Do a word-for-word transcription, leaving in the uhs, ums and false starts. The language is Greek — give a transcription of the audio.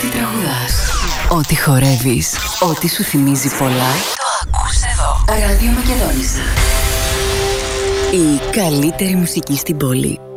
Ό,τι τραγουδάς, ό,τι χορεύεις, ό,τι σου θυμίζει πολλά, το ακούς εδώ. Ράδιο Μακεδόνισσα. Η καλύτερη μουσική στην πόλη.